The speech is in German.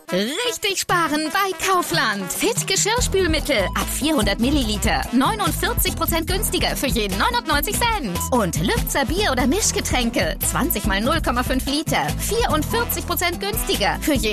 Richtig sparen bei Kaufland. Fit Geschirrspülmittel ab 400 Milliliter. 49% günstiger für jeden 99 Cent. Und Lübzer Bier- oder Mischgetränke. 20 mal 0,5 Liter. 44% günstiger für jeden